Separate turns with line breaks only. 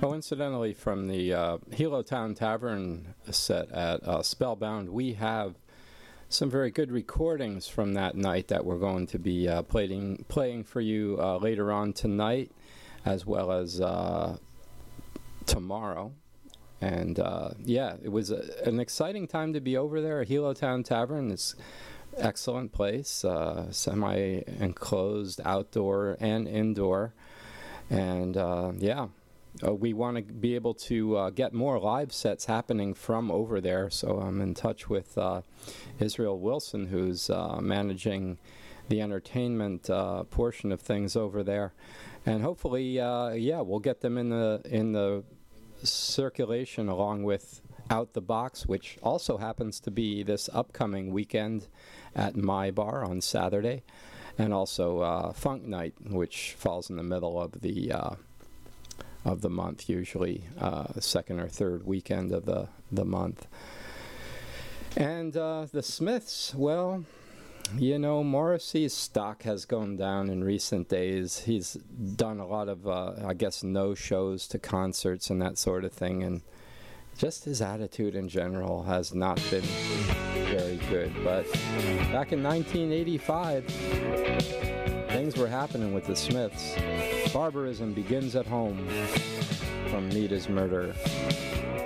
Coincidentally, from the Hilo Town Tavern set at Spellbound, we have some very good recordings from that night that we're going to be playing for you later on tonight, as well as tomorrow. And yeah, it was an exciting time to be over there at Hilo Town Tavern. It's excellent place, semi-enclosed, outdoor and indoor. And yeah, we want to be able to get more live sets happening from over there. So I'm in touch with Israel Wilson, who's managing the entertainment portion of things over there. And hopefully, yeah, we'll get them in the circulation along with Out the Box, which also happens to be this upcoming weekend at My Bar on Saturday, and also Funk Night, which falls in the middle of the month, usually second or third weekend of the month. And the Smiths, well, you know, Morrissey's stock has gone down in recent days. He's done a lot of, I guess, no-shows to concerts and that sort of thing, and just his attitude in general has not been very good. But back in 1985, things were happening with the Smiths. Barbarism begins at home from Meat is Murder.